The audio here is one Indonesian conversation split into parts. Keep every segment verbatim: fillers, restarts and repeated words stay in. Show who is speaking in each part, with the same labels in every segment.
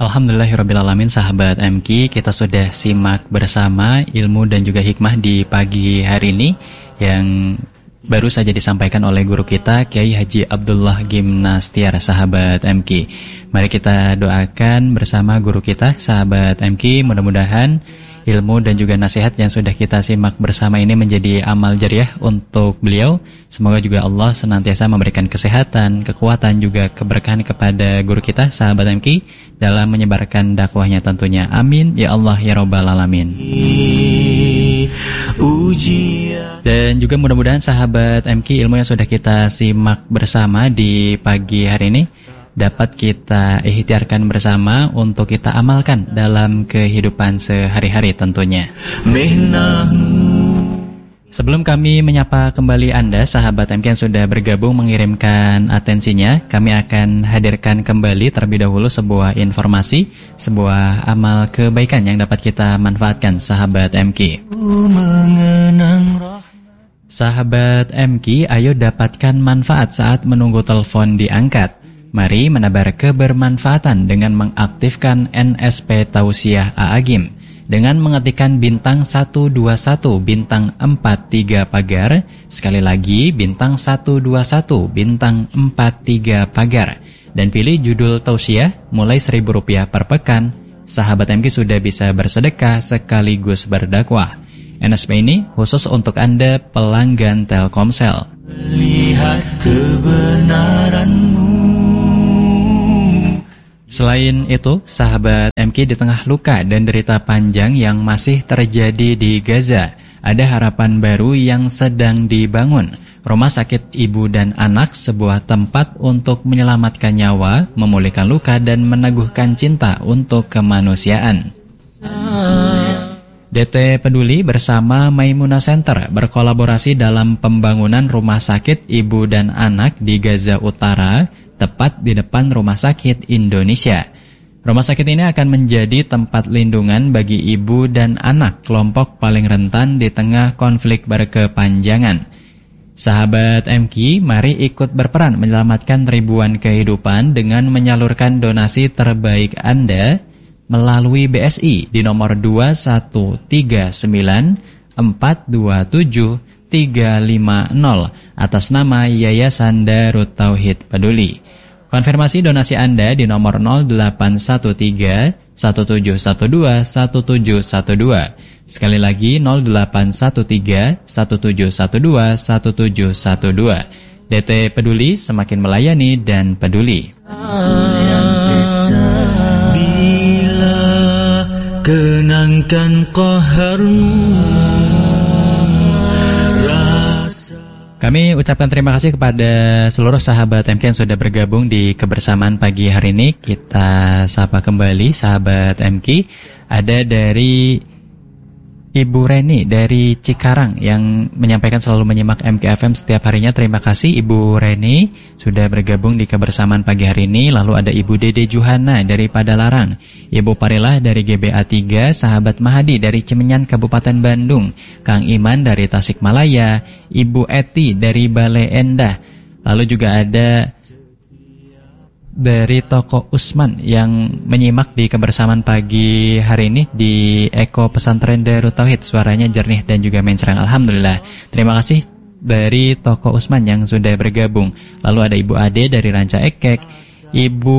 Speaker 1: Alhamdulillahirrabbilalamin, sahabat M K, kita sudah simak bersama ilmu dan juga hikmah di pagi hari ini yang baru saja disampaikan oleh guru kita Kiai Haji Abdullah Gimnastiar, sahabat M K. Mari kita doakan bersama guru kita, sahabat M K, mudah-mudahan ilmu dan juga nasihat yang sudah kita simak bersama ini menjadi amal jariah untuk beliau. Semoga juga Allah senantiasa memberikan kesehatan, kekuatan, juga keberkahan kepada guru kita, sahabat M K, dalam menyebarkan dakwahnya tentunya. Amin ya Allah ya Rabbal Alamin. Dan juga mudah-mudahan sahabat M K, ilmu yang sudah kita simak bersama di pagi hari ini dapat kita ikhtiarkan bersama untuk kita amalkan dalam kehidupan sehari-hari tentunya. Sebelum kami menyapa kembali Anda, sahabat M K yang sudah bergabung mengirimkan atensinya, kami akan hadirkan kembali terlebih dahulu sebuah informasi, sebuah amal kebaikan yang dapat kita manfaatkan, sahabat M K. Sahabat M K, ayo dapatkan manfaat saat menunggu telepon diangkat. Mari menebar kebermanfaatan dengan mengaktifkan N S P Tausiah A'agim dengan mengetikkan bintang satu dua satu bintang empat tiga pagar. Sekali lagi bintang satu dua satu bintang empat tiga pagar dan pilih judul tausiah mulai seribu rupiah per pekan. Sahabat M K sudah bisa bersedekah sekaligus berdakwah. N S P ini khusus untuk Anda pelanggan Telkomsel. Lihat kebenaranmu. Selain itu, sahabat M K, di tengah luka dan derita panjang yang masih terjadi di Gaza, ada harapan baru yang sedang dibangun. Rumah Sakit Ibu dan Anak, sebuah tempat untuk menyelamatkan nyawa, memulihkan luka, dan meneguhkan cinta untuk kemanusiaan. D T Peduli bersama Maimunah Center berkolaborasi dalam pembangunan Rumah Sakit Ibu dan Anak di Gaza Utara, tepat di depan Rumah Sakit Indonesia. Rumah sakit ini akan menjadi tempat lindungan bagi ibu dan anak, kelompok paling rentan di tengah konflik berkepanjangan. Sahabat M K, mari ikut berperan menyelamatkan ribuan kehidupan dengan menyalurkan donasi terbaik Anda melalui B S I di nomor dua satu tiga sembilan empat dua tujuh tiga lima nol atas nama Yayasan Darut Tauhid Peduli. Konfirmasi donasi Anda di nomor nol delapan satu tiga satu tujuh satu dua satu tujuh satu dua. Sekali lagi nol delapan satu tiga satu tujuh satu dua satu tujuh satu dua. D T Peduli, semakin melayani dan peduli. Bila kenangkan qaharmu. Kami ucapkan terima kasih kepada seluruh sahabat M K yang sudah bergabung di kebersamaan pagi hari ini. Kita sapa kembali sahabat M K. Ada dari Ibu Reni dari Cikarang yang menyampaikan selalu menyimak M K F M setiap harinya. Terima kasih Ibu Reni sudah bergabung di kebersamaan pagi hari ini. Lalu ada Ibu Dede Juhana dari Padalarang, Ibu Parilah dari G B A tiga, sahabat Mahadi dari Cimenyan Kabupaten Bandung, Kang Iman dari Tasikmalaya, Ibu Eti dari Bale Endah. Lalu juga ada dari Toko Usman yang menyimak di kebersamaan pagi hari ini di Eko Pesantren Darut Tauhid. Suaranya jernih dan juga mencerang, alhamdulillah. Terima kasih dari Toko Usman yang sudah bergabung. Lalu ada Ibu Ade dari Ranca Ekek, Ibu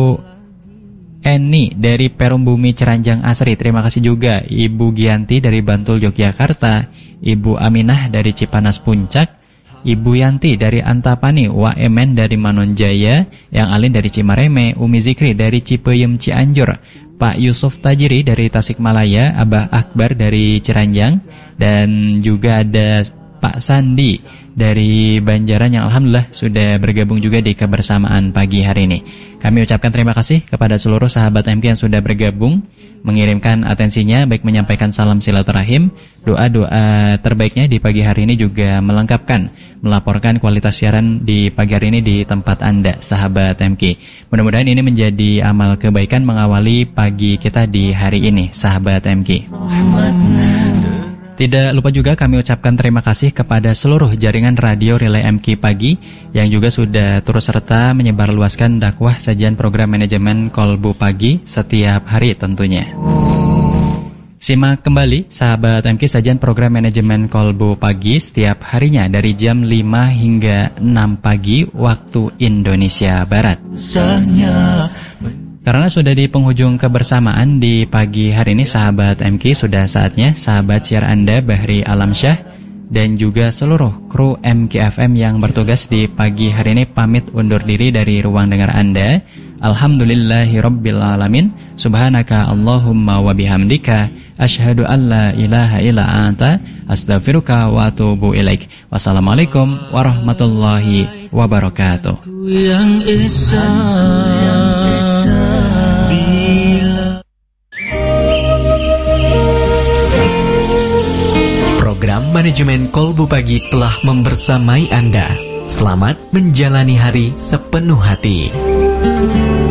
Speaker 1: Eni dari Perum Bumi Ceranjang Asri, terima kasih juga. Ibu Gianti dari Bantul Yogyakarta, Ibu Aminah dari Cipanas Puncak, Ibu Yanti dari Antapani, Wa Emen dari Manonjaya, Yang Alin dari Cimareme, Umi Zikri dari Cipeyem Cianjur, Pak Yusuf Tajiri dari Tasikmalaya, Abah Akbar dari Ciranjang, dan juga ada Pak Sandi dari Banjaran yang alhamdulillah sudah bergabung juga di kebersamaan pagi hari ini. Kami ucapkan terima kasih kepada seluruh sahabat M K yang sudah bergabung, mengirimkan atensinya, baik menyampaikan salam silaturahim, doa-doa terbaiknya di pagi hari ini, juga melengkapkan, melaporkan kualitas siaran di pagi hari ini di tempat Anda, sahabat M K. Mudah-mudahan ini menjadi amal kebaikan mengawali pagi kita di hari ini, sahabat M K. Tidak lupa juga kami ucapkan terima kasih kepada seluruh jaringan radio Relay M K Pagi yang juga sudah turut serta menyebarluaskan dakwah sajian program manajemen Kolbu Pagi setiap hari tentunya. Simak kembali sahabat M K sajian program manajemen Kolbu Pagi setiap harinya dari jam lima hingga enam pagi waktu Indonesia Barat. Karena sudah di penghujung kebersamaan di pagi hari ini sahabat M K, sudah saatnya sahabat siar Anda Bahri Alamsyah dan juga seluruh kru M K F M yang bertugas di pagi hari ini pamit undur diri dari ruang dengar Anda. Alhamdulillahirabbil alamin. Subhanaka Allahumma wa bihamdika asyhadu an la ilaha illa anta astaghfiruka wa atubu ilaik. Wassalamualaikum warahmatullahi wabarakatuh. Yang esa, yang esa, bila...
Speaker 2: Program manajemen Kolbu Pagi telah membersamai Anda. Selamat menjalani hari sepenuh hati.